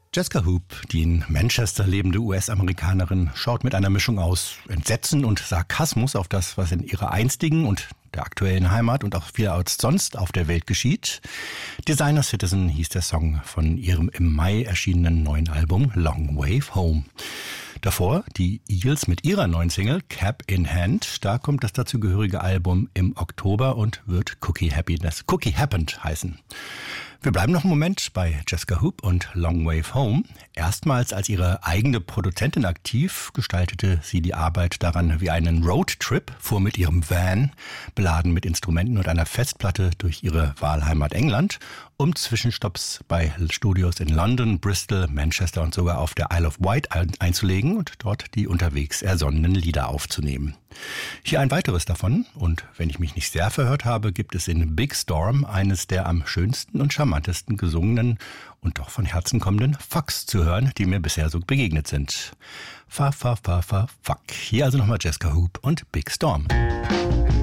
Jessica Hoop, die in Manchester lebende US-Amerikanerin, schaut mit einer Mischung aus Entsetzen und Sarkasmus auf das, was in ihrer einstigen und der aktuellen Heimat und auch vielerorts sonst auf der Welt geschieht. Designer Citizen hieß der Song von ihrem im Mai erschienenen neuen Album Long Wave Home. Davor die Eagles mit ihrer neuen Single Cap in Hand. Da kommt das dazugehörige Album im Oktober und wird Cookie Happened heißen. Wir bleiben noch einen Moment bei Jessica Hoop und Long Wave Home. Erstmals als ihre eigene Produzentin aktiv gestaltete sie die Arbeit daran wie einen Roadtrip, fuhr mit ihrem Van, beladen mit Instrumenten und einer Festplatte durch ihre Wahlheimat England, um Zwischenstopps bei Studios in London, Bristol, Manchester und sogar auf der Isle of Wight einzulegen und dort die unterwegs ersonnenen Lieder aufzunehmen. Hier ein weiteres davon, und wenn ich mich nicht sehr verhört habe, gibt es in Big Storm eines der am schönsten und charmantesten gesungenen und doch von Herzen kommenden Fucks zu hören, die mir bisher so begegnet sind. Fuck. Hier also nochmal Jessica Hoop und Big Storm.